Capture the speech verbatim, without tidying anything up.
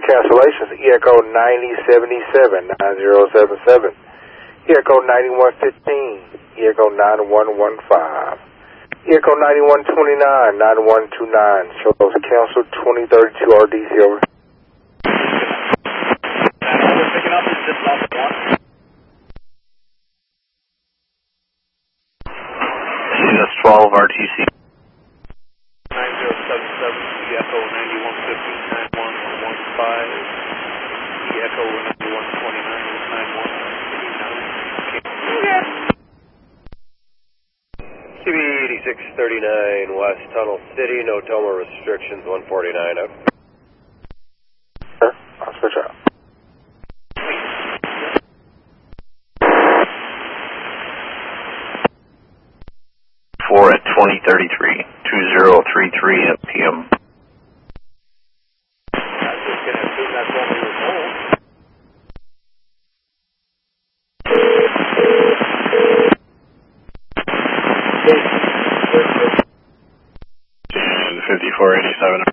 cancellations, E Echo ninety seventy-seven, nine zero seven seven. E Echo ninety-one fifteen, E Echo nine one one five. E Echo ninety-one twenty-nine, nine one two nine. Shows canceled twenty thirty-two R D C over. We're picking up is just off one. C S twelve R T C. nine zero seven seven, E Echo ninety-one fifteen, nine one one five. E Echo ninety-one twenty-nine, nine one two nine. C B eighty-six thirty-nine, West Tunnel City, no Toma restrictions, one forty-nine up. Sure, I'll switch out. four at twenty thirty-three, two zero three three P M. I was just going to assume that's what we were told. And fifty-four eighty-seven.